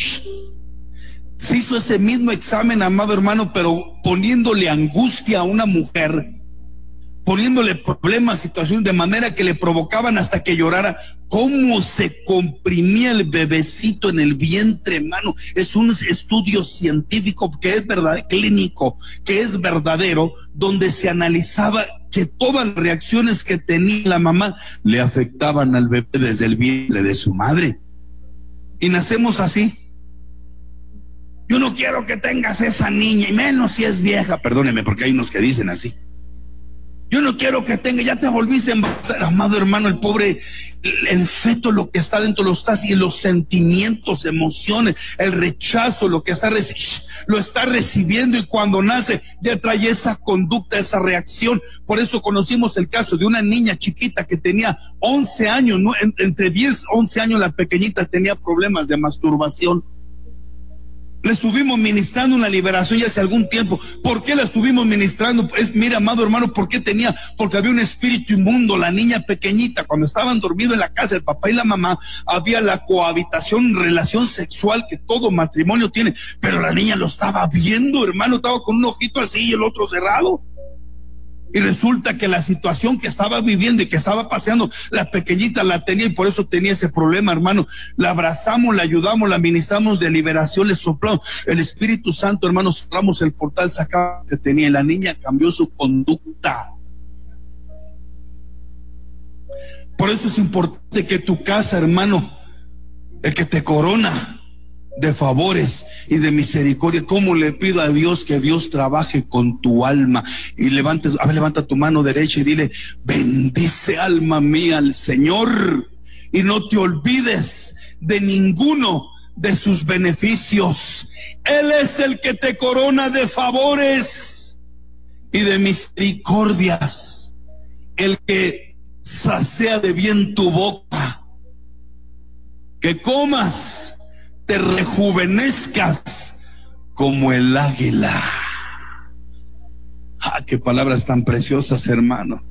Se hizo ese mismo examen, amado hermano, pero poniéndole angustia a una mujer, poniéndole problemas, situaciones de manera que le provocaban hasta que llorara. Cómo se comprimía el bebecito en el vientre, hermano. Es un estudio científico que es verdad, clínico, que es verdadero, donde se analizaba que todas las reacciones que tenía la mamá le afectaban al bebé desde el vientre de su madre. Y nacemos así. Yo no quiero que tengas esa niña, y menos si es vieja. Perdóneme, porque hay unos que dicen así. Yo no quiero que tenga, ya te volviste a embarazar, amado hermano, el pobre, el, el feto, lo que está dentro lo está y los sentimientos, emociones, el rechazo, lo que está recibiendo, lo está recibiendo, y cuando nace ya trae esa conducta, esa reacción. Por eso conocimos el caso de una niña chiquita que tenía once años, ¿no? Entre diez, once años, la pequeñita tenía problemas de masturbación. Le estuvimos ministrando una liberación ya hace algún tiempo. ¿Por qué la estuvimos ministrando? Pues mira, amado hermano, ¿por qué tenía? Porque había un espíritu inmundo. La niña pequeñita, cuando estaban dormidos en la casa, el papá y la mamá, había la cohabitación, relación sexual que todo matrimonio tiene, pero la niña lo estaba viendo, hermano, estaba con un ojito así y el otro cerrado. Y resulta que la situación que estaba viviendo y que estaba paseando, la pequeñita la tenía, y por eso tenía ese problema, hermano. La abrazamos, la ayudamos, la ministramos de liberación, le soplamos el Espíritu Santo, hermano, cerramos el portal, sacamos que tenía, y la niña cambió su conducta. Por eso es importante que tu casa, hermano, el que te corona de favores y de misericordia, como le pido a Dios que Dios trabaje con tu alma. Y levante, a ver, levanta tu mano derecha y dile: bendice, alma mía, al Señor, y no te olvides de ninguno de sus beneficios. Él es el que te corona de favores y de misericordias, el que sacía de bien tu boca, que comas, te rejuvenezcas como el águila. Ah, qué palabras tan preciosas, hermano.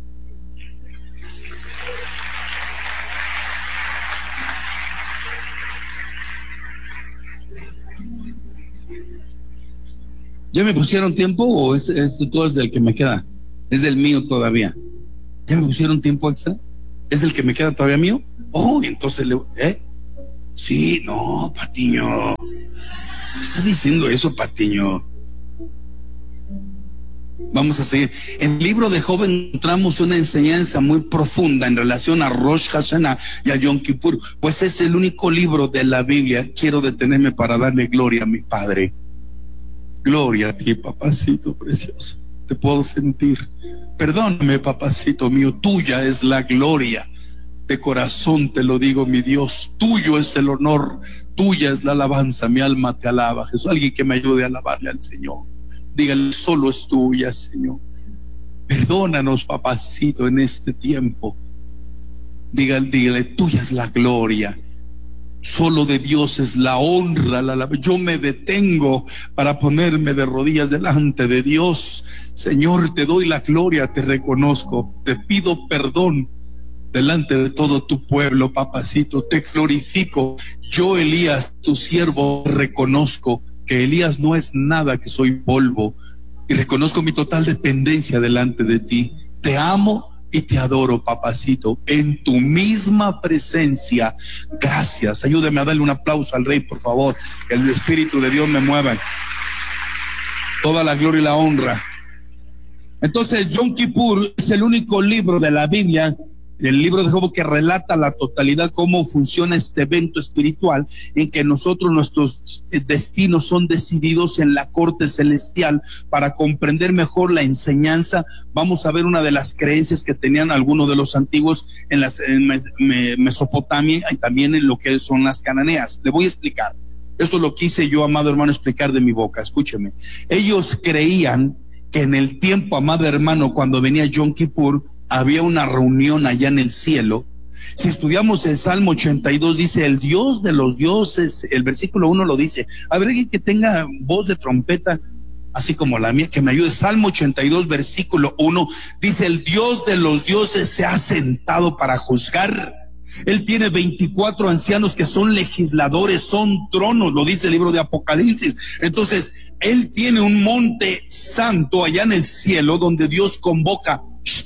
¿Ya me pusieron tiempo o es, es todo es del que me queda? Es del mío todavía. ¿Ya me pusieron tiempo extra? ¿Es del que me queda todavía mío? Oh, entonces le... ¿Eh? Sí, no, Patiño. ¿Qué estás diciendo eso, Patiño? Vamos a seguir. En el libro de Job encontramos una enseñanza muy profunda en relación a Rosh Hashanah y a Yom Kippur, pues es el único libro de la Biblia. Quiero detenerme para darle gloria a mi Padre. Gloria a ti, papacito precioso. Te puedo sentir. Perdóname, papacito mío, tuya es la gloria. De corazón te lo digo, mi Dios, tuyo es el honor, tuya es la alabanza, mi alma te alaba. Jesús, alguien que me ayude a alabarle al Señor. Dígale: solo es tuya, Señor. Perdónanos, papacito, en este tiempo. Dígale, dígale, tuya es la gloria. Solo de Dios es la honra, la alabanza. Yo me detengo para ponerme de rodillas delante de Dios. Señor, te doy la gloria, te reconozco, te pido perdón delante de todo tu pueblo, papacito, te glorifico. Yo, Elías, tu siervo, reconozco que Elías no es nada, que soy polvo, y reconozco mi total dependencia delante de ti. Te amo y te adoro, papacito, en tu misma presencia. Gracias. Ayúdame a darle un aplauso al Rey, por favor, que el Espíritu de Dios me mueva. Toda la gloria y la honra. Entonces, Yom Kippur es el único libro de la Biblia, el libro de Job, que relata la totalidad cómo funciona este evento espiritual, en que nosotros, nuestros destinos son decididos en la corte celestial. Para comprender mejor la enseñanza, vamos a ver una de las creencias que tenían algunos de los antiguos en, las, en Mesopotamia y también en lo que son las cananeas. Le voy a explicar. Esto lo quise yo, amado hermano, explicar de mi boca. Escúcheme. Ellos creían que en el tiempo, amado hermano, cuando venía Yom Kippur, había una reunión allá en el cielo. Si estudiamos el Salmo ochenta y dos, dice: el Dios de los dioses, el versículo uno lo dice. A ver, alguien que tenga voz de trompeta, así como la mía, que me ayude. Salmo ochenta y dos, versículo uno, dice: el Dios de los dioses se ha sentado para juzgar. Él tiene veinticuatro ancianos que son legisladores, son tronos, lo dice el libro de Apocalipsis. Entonces, Él tiene un monte santo allá en el cielo, donde Dios convoca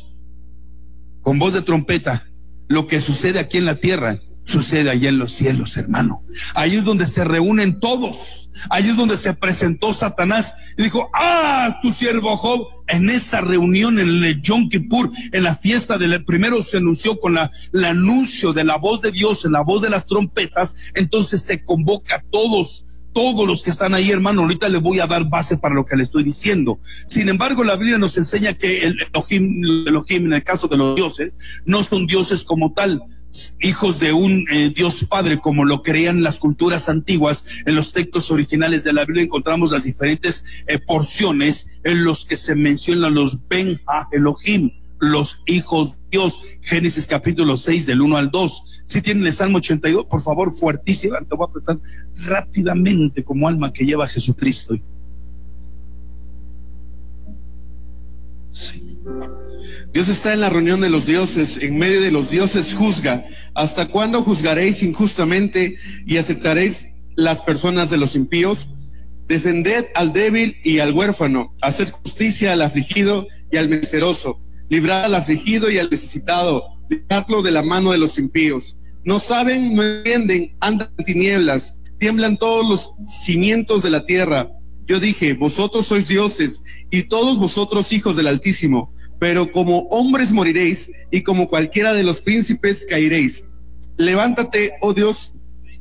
con voz de trompeta. Lo que sucede aquí en la tierra sucede allá en los cielos, hermano. Ahí es donde se reúnen todos. Ahí es donde se presentó Satanás y dijo: ah, tu siervo Job. En esa reunión, en el Yom Kippur, en la fiesta del primero, se anunció con la, el anuncio de la voz de Dios, en la voz de las trompetas. Entonces se convoca a todos todos los que están ahí, hermano, ahorita les voy a dar base para lo que le estoy diciendo. Sin embargo, la Biblia nos enseña que el Elohim, el Elohim en el caso de los dioses, no son dioses como tal, hijos de un eh, Dios Padre, como lo creían las culturas antiguas. En los textos originales de la Biblia encontramos las diferentes eh, porciones en los que se mencionan los Ben Ha Elohim, los hijos de Dios. Génesis capítulo seis del uno al dos. Si tienen el Salmo ochenta y dos, por favor, fuertísimo, te voy a prestar rápidamente como alma que lleva a Jesucristo. Sí. Dios está en la reunión de los dioses, en medio de los dioses juzga. ¿Hasta cuándo juzgaréis injustamente y aceptaréis las personas de los impíos? Defended al débil y al huérfano, haced justicia al afligido y al menesteroso. Librad al afligido y al necesitado, libradlo de la mano de los impíos. No saben, no entienden, andan en tinieblas, tiemblan todos los cimientos de la tierra. Yo dije, vosotros sois dioses, y todos vosotros hijos del Altísimo, pero como hombres moriréis, y como cualquiera de los príncipes caeréis. Levántate, oh Dios.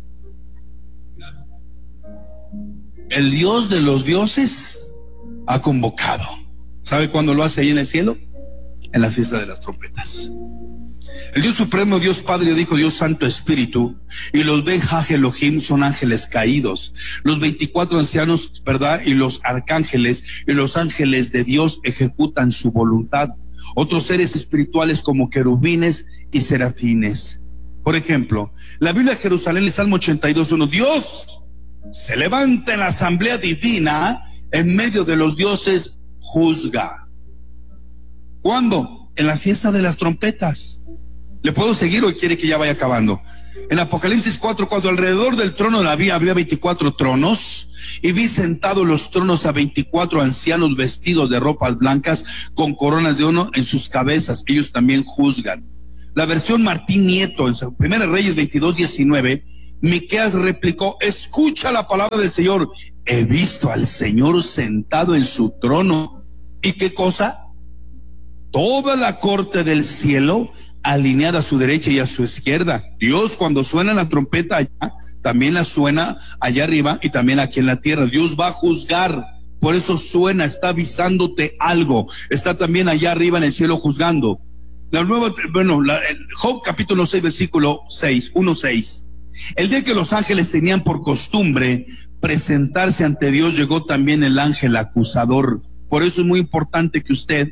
El Dios de los dioses ha convocado. ¿Sabe cuándo lo hace ahí en el cielo? En la fiesta de las trompetas. El Dios Supremo, Dios Padre, dijo Dios Santo Espíritu, y los Ben Ha Elohim son ángeles caídos. Los veinticuatro ancianos, ¿verdad? Y los arcángeles y los ángeles de Dios ejecutan su voluntad. Otros seres espirituales como querubines y serafines. Por ejemplo, la Biblia de Jerusalén, el Salmo ochenta y dos, uno, Dios se levanta en la asamblea divina, en medio de los dioses juzga. ¿Cuándo? En la fiesta de las trompetas. ¿Le puedo seguir o quiere que ya vaya acabando? En Apocalipsis cuatro, cuando alrededor del trono había, había veinticuatro tronos, y vi sentados los tronos a veinticuatro ancianos vestidos de ropas blancas con coronas de oro en sus cabezas. Ellos también juzgan. La versión Martín Nieto, en Primera Reyes veintidós, diecinueve, Miqueas replicó, escucha la palabra del Señor. He visto al Señor sentado en su trono. ¿Y qué cosa? Toda la corte del cielo alineada a su derecha y a su izquierda. Dios, cuando suena la trompeta allá, también la suena allá arriba y también aquí en la tierra. Dios va a juzgar. Por eso suena, está avisándote algo. Está también allá arriba en el cielo juzgando. La nueva, bueno, la, el Job capítulo seis, versículo seis, uno, seis. El día que los ángeles tenían por costumbre presentarse ante Dios, llegó también el ángel acusador. Por eso es muy importante que usted,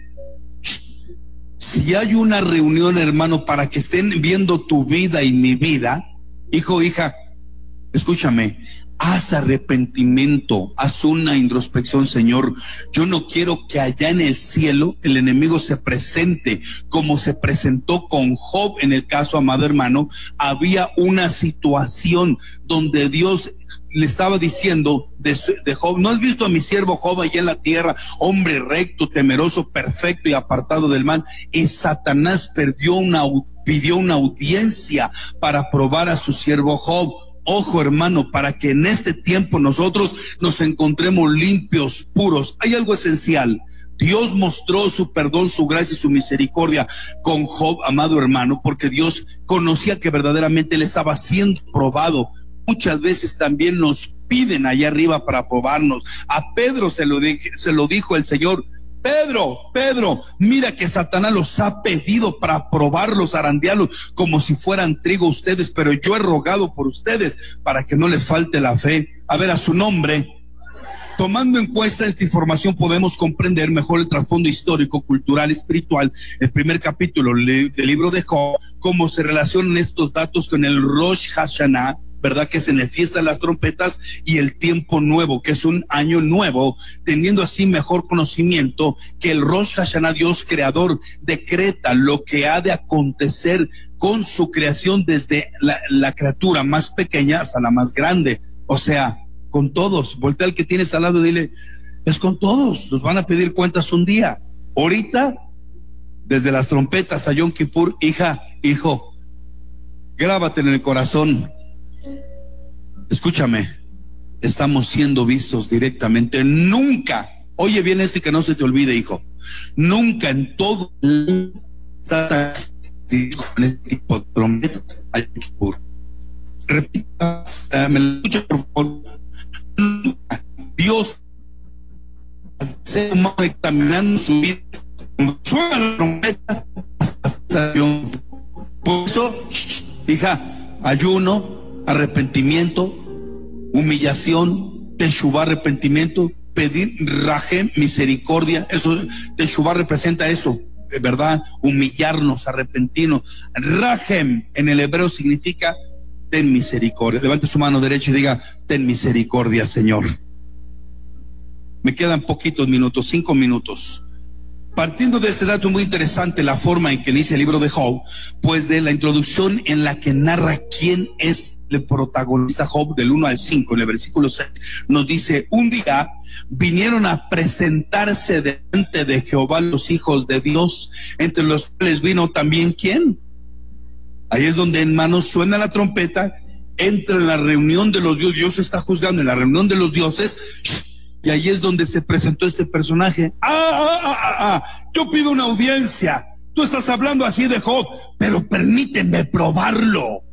si hay una reunión, hermano, para que estén viendo tu vida y mi vida, hijo, hija, escúchame, haz arrepentimiento, haz una introspección. Señor, yo no quiero que allá en el cielo el enemigo se presente como se presentó con Job. En el caso, amado hermano, había una situación donde Dios le estaba diciendo de, de Job, ¿no has visto a mi siervo Job allá en la tierra, hombre recto, temeroso, perfecto y apartado del mal? Y Satanás perdió una, pidió una audiencia para probar a su siervo Job. Ojo, hermano, para que en este tiempo nosotros nos encontremos limpios, puros. Hay algo esencial. Dios mostró su perdón, su gracia y su misericordia con Job, amado hermano, porque Dios conocía que verdaderamente él estaba siendo probado. Muchas veces también nos piden allá arriba para probarnos. A Pedro se lo, dije, se lo dijo el Señor. Pedro, Pedro, mira que Satanás los ha pedido para probarlos, zarandearlos como si fueran trigo ustedes, pero yo he rogado por ustedes para que no les falte la fe. A ver, a su nombre. Tomando en cuenta esta información podemos comprender mejor el trasfondo histórico, cultural, espiritual, el primer capítulo del libro de Job, cómo se relacionan estos datos con el Rosh Hashanah, ¿verdad? Que es en la fiesta de las trompetas y el tiempo nuevo, que es un año nuevo, teniendo así mejor conocimiento que el Rosh Hashanah, Dios creador, decreta lo que ha de acontecer con su creación desde la, la criatura más pequeña hasta la más grande. O sea, con todos. Voltea al que tienes al lado y dile, es con todos, nos van a pedir cuentas un día. Ahorita, desde las trompetas a Yom Kippur, hija, hijo, grábate en el corazón. Escúchame, estamos siendo vistos directamente. Nunca, oye bien esto y que no se te olvide, hijo, nunca en todo el está con este tipo de trompetas. Repita, me lo escucha por favor. Dios, ser humano examinando su vida, suena la trompeta, por eso, hija, ayuno, arrepentimiento, humillación, teshuvá, arrepentimiento, pedir rajem, misericordia. Eso, teshuvá representa eso, ¿verdad? Humillarnos, arrepentirnos. Rajem en el hebreo significa ten misericordia. Levante su mano derecha y diga: ten misericordia, Señor. Me quedan poquitos minutos, cinco minutos. Partiendo de este dato muy interesante, la forma en que inicia el libro de Job, pues de la introducción en la que narra quién es el protagonista Job, del uno al cinco, en el versículo seis, nos dice: un día vinieron a presentarse delante de Jehová los hijos de Dios, entre los cuales vino también ¿quién? Ahí es donde, hermanos, suena la trompeta, entra en la reunión de los dioses, Dios está juzgando en la reunión de los dioses, y ahí es donde se presentó este personaje. Ah, ah, ah, ah, ah, yo pido una audiencia. Tú estás hablando así de Job, pero permíteme probarlo.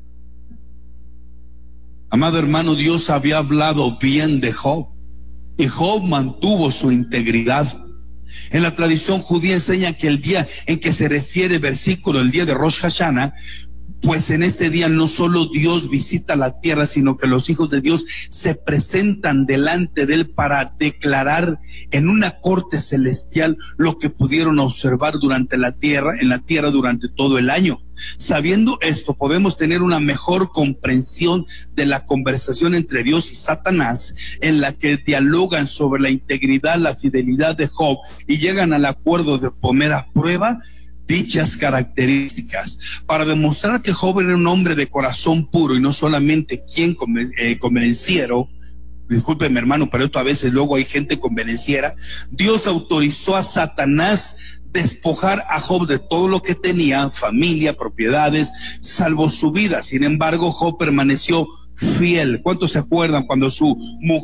Amado hermano, Dios había hablado bien de Job, y Job mantuvo su integridad. En la tradición judía enseña que el día en que se refiere el versículo, el día de Rosh Hashanah, pues en este día no solo Dios visita la tierra, sino que los hijos de Dios se presentan delante de él para declarar en una corte celestial lo que pudieron observar durante la tierra, en la tierra durante todo el año. Sabiendo esto, podemos tener una mejor comprensión de la conversación entre Dios y Satanás, en la que dialogan sobre la integridad, la fidelidad de Job, y llegan al acuerdo de poner a prueba dichas características, para demostrar que Job era un hombre de corazón puro y no solamente quien conven, eh, convenenciero. Discúlpeme, hermano, pero esto a veces luego hay gente convenenciera. Dios autorizó a Satanás despojar a Job de todo lo que tenía, familia, propiedades, salvo su vida. Sin embargo, Job permaneció fiel. ¿Cuántos se acuerdan cuando su mujer